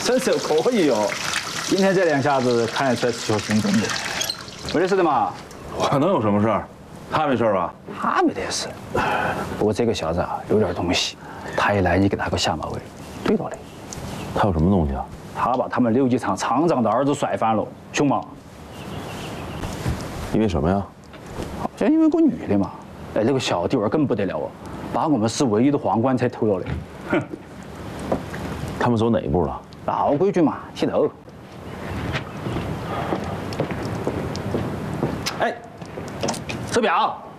身手可以哟。今天这两下子看得出来是有行动的。没得事的嘛？ 我能有什么事儿？他没事吧？ 他没得事。不过这个小子啊，有点东西。他一来，你给他个下马威，对到的。 他有什么东西啊？ 他把他们刘集厂厂长的儿子甩翻了，凶吗？ 因为什么呀？ 好像因为个女的嘛。哎，那个小弟儿更不得了啊，把我们市唯一的皇冠才偷了嘞。哼。 他们走哪一步了？ 老规矩嘛，剃头。哎，手表。